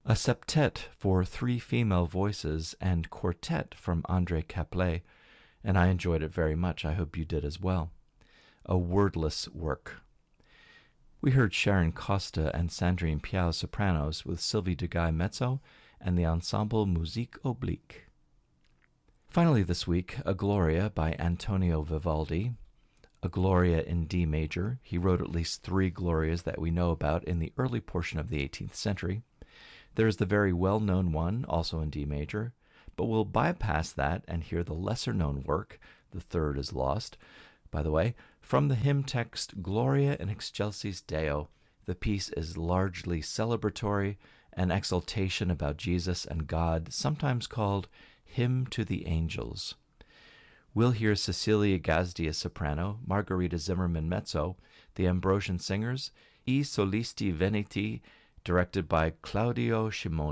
a septet for 3 female voices and quartet from André Caplet, and I enjoyed it very much. I hope you did as well. A wordless work. We heard Sharon Costa and Sandrine Piau sopranos with Sylvie Deguy mezzo and the ensemble Musique Oblique. Finally this week, a Gloria by Antonio Vivaldi, a Gloria in D major. He wrote at least 3 Glorias that we know about in the early portion of the 18th century. There is the very well-known one, also in D major, but we'll bypass that and hear the lesser-known work, the third is lost, by the way, from the hymn text Gloria in Excelsis Deo. The piece is largely celebratory, an exaltation about Jesus and God, sometimes called Hymn to the Angels. We'll hear Cecilia Gazdia soprano, Margarita Zimmerman mezzo, the Ambrosian singers, I Solisti Veneti, directed by Claudio Scimoni.